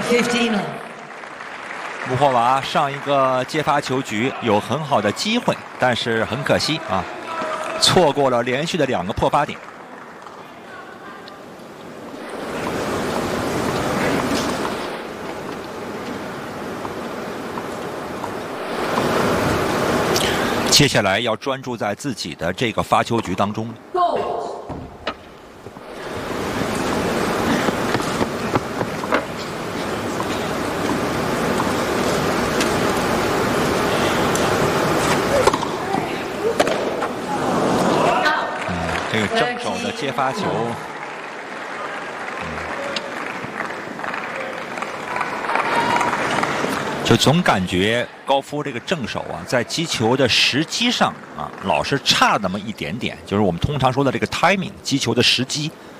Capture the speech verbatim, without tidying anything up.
fifteen all。 穆霍娃上一个接发球局有很好的机会，但是很可惜啊，错过了连续的两个破发点。接下来要专注在自己的这个发球局当中。这个正手的接发球，就总感觉高夫这个正手啊，在击球的时机上啊，老是差那么一点点，就是我们通常说的这个 timing， 击球的时机